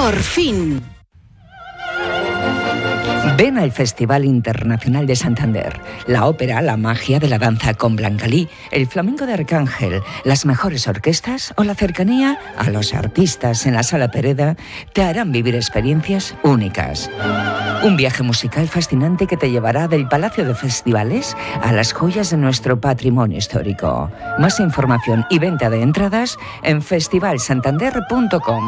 Por fin. Ven al Festival Internacional de Santander, la ópera, la magia de la danza con Blancalí, el flamenco de Arcángel, las mejores orquestas o la cercanía a los artistas en la Sala Pereda te harán vivir experiencias únicas. Un viaje musical fascinante que te llevará del Palacio de Festivales a las joyas de nuestro patrimonio histórico. Más información y venta de entradas en festivalsantander.com.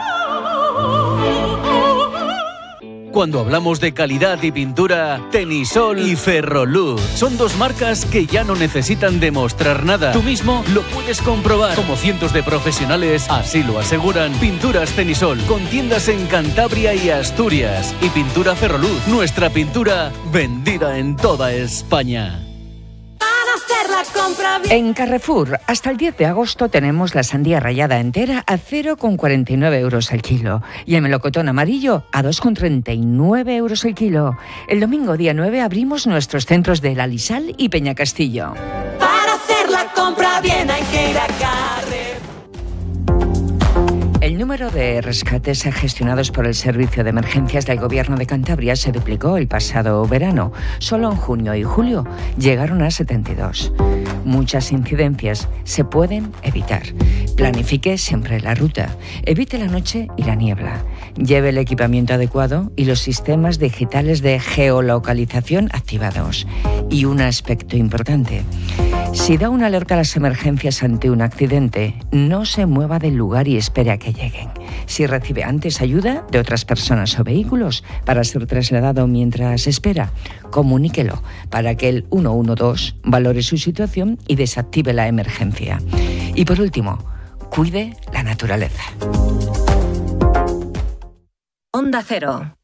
Cuando hablamos de calidad y pintura, Tenisol y Ferroluz son dos marcas que ya no necesitan demostrar nada. Tú mismo lo puedes comprobar, como cientos de profesionales así lo aseguran. Pinturas Tenisol, con tiendas en Cantabria y Asturias. Y pintura Ferroluz, nuestra pintura vendida en toda España. En Carrefour, hasta el 10 de agosto tenemos la sandía rallada entera a 0,49 euros el kilo y el melocotón amarillo a 2,39 euros el kilo. El domingo día 9 abrimos nuestros centros de La Lisal y Peñacastillo. Para hacer la compra bien hay que ir a Carrefour. El número de rescates gestionados por el Servicio de Emergencias del Gobierno de Cantabria se duplicó el pasado verano. Solo en junio y julio llegaron a 72. Muchas incidencias se pueden evitar. Planifique siempre la ruta. Evite la noche y la niebla. Lleve el equipamiento adecuado y los sistemas digitales de geolocalización activados. Y un aspecto importante. Si da una alerta a las emergencias ante un accidente, no se mueva del lugar y espere a que lleguen. Si recibe antes ayuda de otras personas o vehículos para ser trasladado mientras espera, comuníquelo para que el 112 valore su situación y desactive la emergencia. Y por último, cuide la naturaleza. Onda Cero.